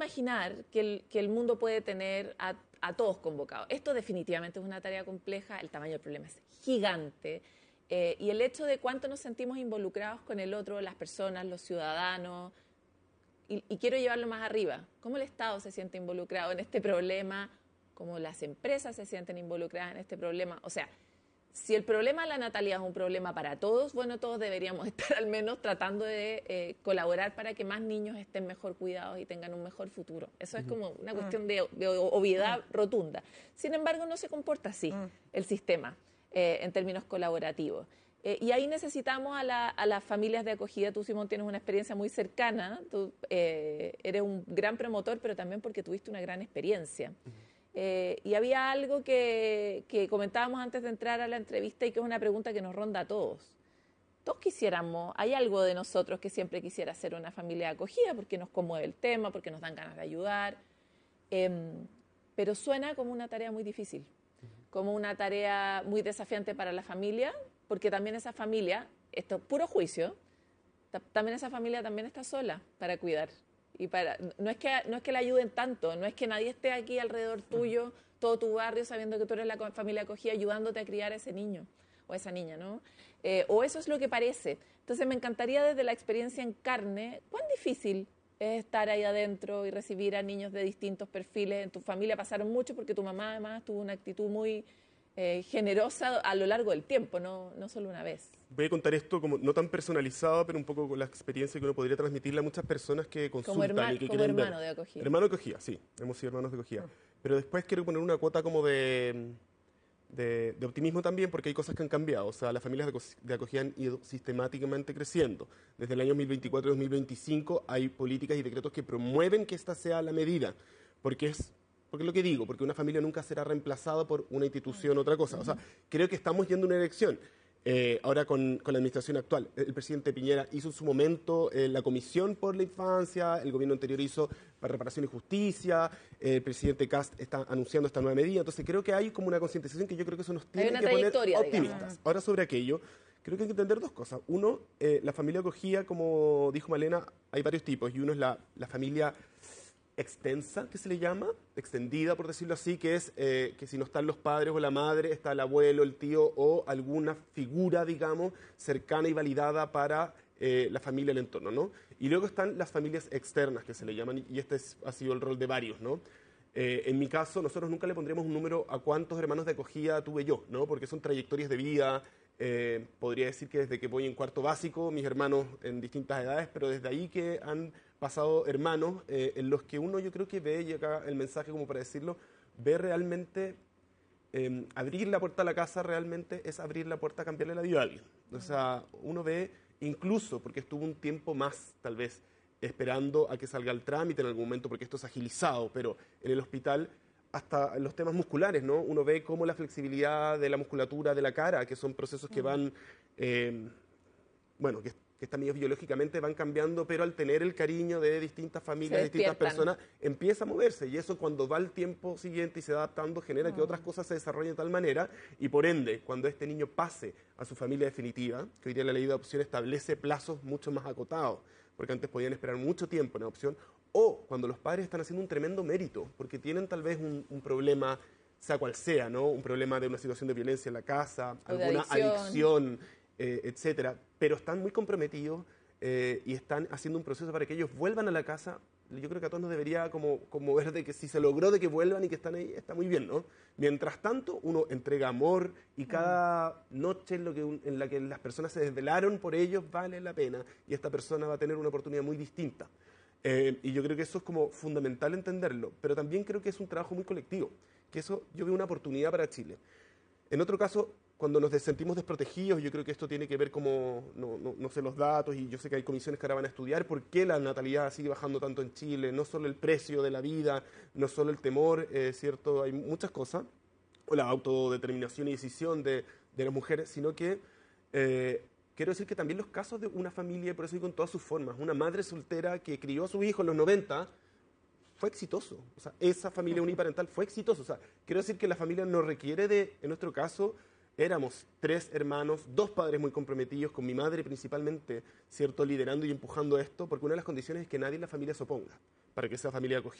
imaginar que el mundo puede tener a todos convocados. Esto definitivamente es una tarea compleja, el tamaño del problema es gigante, y el hecho de cuánto nos sentimos involucrados con el otro, las personas, los ciudadanos, y quiero llevarlo más arriba, cómo el Estado se siente involucrado en este problema, cómo las empresas se sienten involucradas en este problema. O sea, si el problema de la natalidad es un problema para todos, bueno, todos deberíamos estar al menos tratando de colaborar para que más niños estén mejor cuidados y tengan un mejor futuro. Eso es como una cuestión de obviedad rotunda. Sin embargo, no se comporta así el sistema en términos colaborativos. Y ahí necesitamos a las familias de acogida. Tú, Simón, tienes una experiencia muy cercana. Tú eres un gran promotor, pero también porque tuviste una gran experiencia. Y había algo que comentábamos antes de entrar a la entrevista y que es una pregunta que nos ronda a todos. Todos quisiéramos, hay algo de nosotros que siempre quisiera ser una familia de acogida porque nos conmueve el tema, porque nos dan ganas de ayudar, pero suena como una tarea muy difícil, como una tarea muy desafiante para la familia, porque también esa familia, esto es puro juicio, también esa familia también está sola para cuidar. Y no es que la ayuden tanto, no es que nadie esté aquí alrededor tuyo, todo tu barrio, sabiendo que tú eres la familia acogida, ayudándote a criar a ese niño o a esa niña, ¿no? O eso es lo que parece. Entonces me encantaría desde la experiencia en carne, ¿cuán difícil es estar ahí adentro y recibir a niños de distintos perfiles? En tu familia pasaron mucho porque tu mamá además tuvo una actitud muy generosa a lo largo del tiempo, no solo una vez. Voy a contar esto como no tan personalizado, pero un poco con la experiencia que uno podría transmitirle a muchas personas que consultan y que quieren ver. Hermano de acogida. Hermano de acogida, sí, hemos sido hermanos de acogida. Pero después quiero poner una cuota como de optimismo también, porque hay cosas que han cambiado. O sea, las familias de acogida han ido sistemáticamente creciendo. Desde el año 2024 y 2025 hay políticas y decretos que promueven que esta sea la medida, porque es lo que digo, porque una familia nunca será reemplazada por una institución o otra cosa. O sea, creo que estamos yendo a una elección. Ahora con la administración actual, el presidente Piñera hizo en su momento la Comisión por la Infancia, el gobierno anterior hizo para Reparación y Justicia, el presidente Kast está anunciando esta nueva medida. Entonces creo que hay como una concientización que yo creo que eso nos tiene que poner optimistas. Digamos. Ahora sobre aquello, creo que hay que entender dos cosas. Uno, la familia acogida, como dijo Malena, hay varios tipos, y uno es la familia extensa, que se le llama, extendida por decirlo así, que es que si no están los padres o la madre, está el abuelo, el tío o alguna figura, digamos, cercana y validada para la familia, el entorno, ¿no? Y luego están las familias externas, que se le llaman, y este ha sido el rol de varios, ¿no? En mi caso, nosotros nunca le pondríamos un número a cuántos hermanos de acogida tuve yo, ¿no? Porque son trayectorias de vida. Podría decir que desde que voy en cuarto básico, mis hermanos en distintas edades, pero desde ahí que han pasado hermanos en los que uno yo creo que ve, y acá el mensaje como para decirlo, ve realmente abrir la puerta a la casa realmente es abrir la puerta a cambiarle la vida a alguien. O sea, uno ve incluso, porque estuvo un tiempo más tal vez esperando a que salga el trámite en algún momento, porque esto es agilizado, pero en el hospital hasta los temas musculares, ¿no? Uno ve cómo la flexibilidad de la musculatura de la cara, que son procesos que van, bueno, que están medios biológicamente van cambiando, pero al tener el cariño de distintas familias, de distintas personas, empieza a moverse. Y eso cuando va el tiempo siguiente y se va adaptando, genera que otras cosas se desarrollen de tal manera, y por ende, cuando este niño pase a su familia definitiva, que hoy día la ley de adopción establece plazos mucho más acotados, porque antes podían esperar mucho tiempo en adopción, o cuando los padres están haciendo un tremendo mérito, porque tienen tal vez un problema, sea cual sea, ¿no? Un problema de una situación de violencia en la casa, alguna adicción, etcétera, pero están muy comprometidos y están haciendo un proceso para que ellos vuelvan a la casa. Yo creo que a todos nos debería como ver de que si se logró de que vuelvan y que están ahí, está muy bien, ¿no? Mientras tanto, uno entrega amor y cada noche en la que las personas se desvelaron por ellos vale la pena, y esta persona va a tener una oportunidad muy distinta. Y yo creo que eso es como fundamental entenderlo, pero también creo que es un trabajo muy colectivo, que eso yo veo una oportunidad para Chile. En otro caso, cuando nos sentimos desprotegidos, yo creo que esto tiene que ver como, no sé los datos, y yo sé que hay comisiones que ahora van a estudiar por qué la natalidad sigue bajando tanto en Chile, no solo el precio de la vida, no solo el temor, ¿cierto? Hay muchas cosas, o la autodeterminación y decisión de las mujeres, sino que quiero decir que también los casos de una familia, por eso digo en todas sus formas, una madre soltera que crió a su hijo en los 90, fue exitoso. O sea, esa familia uniparental fue exitosa. O sea, quiero decir que la familia no requiere en nuestro caso, éramos 3 hermanos, 2 padres muy comprometidos, con mi madre principalmente, ¿cierto?, liderando y empujando esto, porque una de las condiciones es que nadie en la familia se oponga para que esa familia acogida.